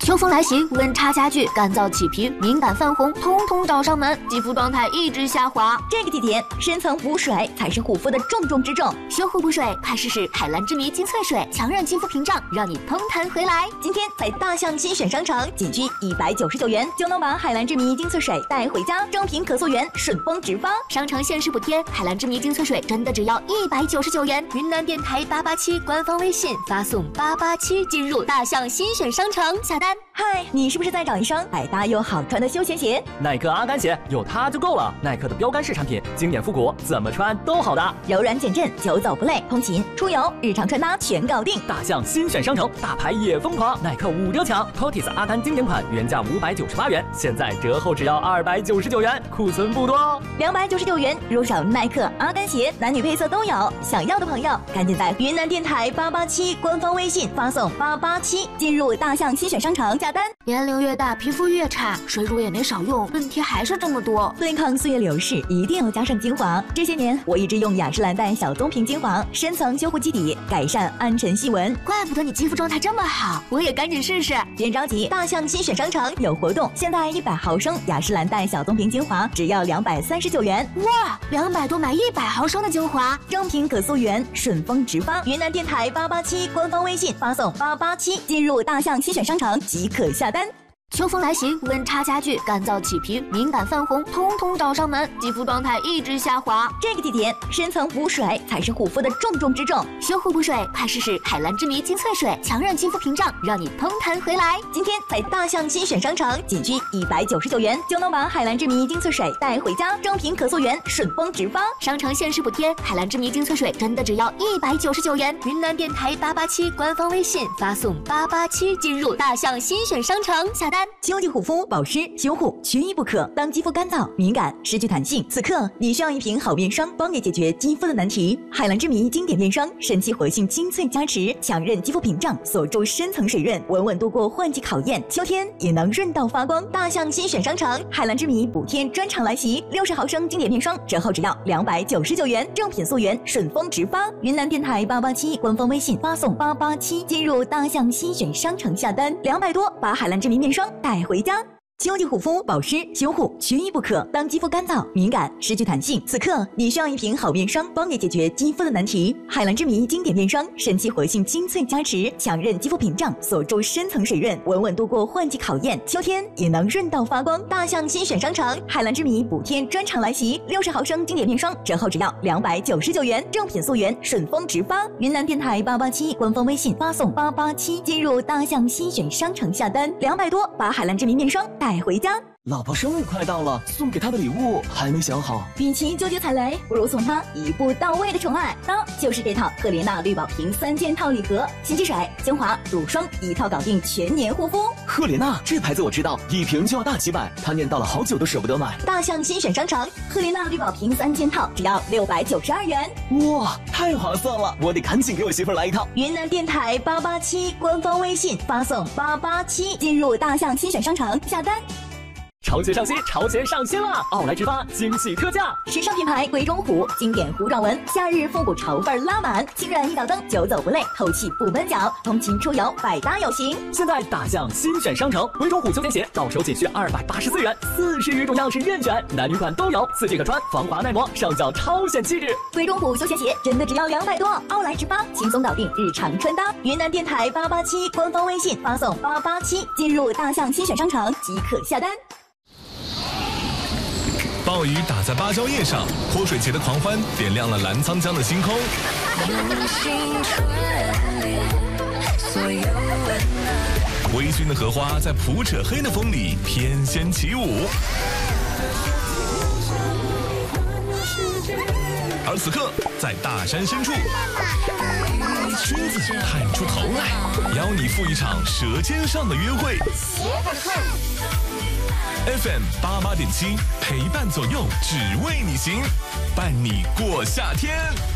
秋风来袭，温差加剧，干燥起皮，敏感泛红，通通找上门，肌肤状态一直下滑。 这个季节，深层补水才是护肤的重中之重。 修护补水，快试试海蓝之谜精粹水，强韧肌肤屏障，让你通弹回来。 今天在大象新选商城，仅需199元就能把海蓝之谜精粹水带回家，正品可溯源，顺丰直发。 商城限时补贴，海蓝之谜精粹水真的只要199元。云南电台887官方微信发送887进入大象新选商城下单。 嗨，你是不是在找一双百搭又好穿的休闲鞋？ 耐克阿甘鞋有它就够了。耐克的标杆式产品，经典复古，怎么穿都好搭， 柔软减震，久走不累，通勤、出游、日常穿搭全搞定。 大象新选商城，大牌也疯狂，耐克5折抢 ，Potis 阿甘经典款原价598元，现在折后只要299元，库存不多哦。 299元入手耐克阿甘鞋，男女配色都有，想要的朋友赶紧在云南电台887官方微信发送887进入大象新选商城下单。 年龄越大，皮肤越差，水乳也没少用，问题还是这么多。 对抗岁月流逝，一定要加上精华。这些年我一直用雅诗兰黛小棕瓶精华，深层修护基底，改善暗沉细纹。 怪不得你肌肤状态这么好，我也赶紧试试。 别着急，大象新选商城有活动，现在100毫升雅诗兰黛小棕瓶精华只要239元。 哇，200多买100毫升的精华， 正品可溯源，顺丰直发。云南电台887官方微信发送887进入大象新选商城即可下单。 秋风来袭，温差加剧，干燥起皮，敏感泛红，通通找上门，肌肤状态一直下滑。 这个季节，深层补水才是护肤的重中之重。 修护补水，快试试海蓝之谜精粹水，强韧肌肤屏障，让你通弹回来。 今天在大象新选商城，仅需199元就能把海蓝之谜精粹水带回家，正品可溯源，顺丰直发。 商城限时补贴，海蓝之谜精粹水真的只要199元。云南电台887官方微信发送887进入大象新选商城下单。 秋季护肤保湿修护缺一不可。当肌肤干燥、敏感、失去弹性，此刻你需要一瓶好面霜，帮你解决肌肤的难题。海蓝之谜经典面霜，神奇活性精粹加持，强韧肌肤屏障，锁住深层水润，稳稳度过换季考验。秋天也能润到发光。大象新选商城，海蓝之谜补贴专场来袭，60毫升经典面霜折后只要299元，正品溯源，顺丰直发。云南电台887官方微信发送887进入大象新选商城下单，200多把海蓝之谜面霜带回家。秋季护肤保湿修护缺一不可。当肌肤干燥、敏感、失去弹性，此刻你需要一瓶好面霜，帮你解决肌肤的难题。海蓝之谜经典面霜，神奇活性精粹加持，强韧肌肤屏障，锁住深层水润，稳稳度过换季考验。秋天也能润到发光。大象新选商城，海蓝之谜补贴专场来袭，60毫升经典面霜折后只要299元，正品溯源，顺丰直发。云南电台887官方微信发送887进入大象新选商城下单，200多把海蓝之谜面霜带回家。 老婆生日快到了，送给她的礼物还没想好。 与其纠结踩雷，不如送她一步到位的宠爱。那就是这套赫莲娜绿宝瓶3件套礼盒，洗肌水、精华、乳霜一套搞定全年护肤。 赫莲娜这牌子我知道，一瓶就要大几百，她念叨了好久都舍不得买。 大象新选商城，赫莲娜绿宝瓶3件套只要692元。 哇，太划算了，我得赶紧给我媳妇来一套。 云南电台887官方微信发送887进入大象新选商城下单。 潮鞋上新，潮鞋上新了！奥莱直发惊喜特价， 时尚品牌鬼冢虎经典糊状纹，夏日复古潮范拉满，轻软一脚蹬，久走不累，透气不闷脚，通勤出游百搭有型。 现在大象新选商城，鬼冢虎休闲鞋到手仅需284元，40余种样式任选，男女款都有，四季可穿，防滑耐磨，上脚超显气质。 鬼冢虎休闲鞋真的只要200多，奥莱直发轻松搞定日常穿搭。云南电台887官方微信发送887进入大象新选商城即可下单。 暴雨打在芭蕉叶上，泼水节的狂欢点亮了澜沧江的星空。微醺的荷花在普扯黑的风里翩跹起舞。而此刻，在大山深处，君子探出头来，邀你赴一场舌尖上的约会。FM 88.7，陪伴左右，只为你行，伴你过夏天。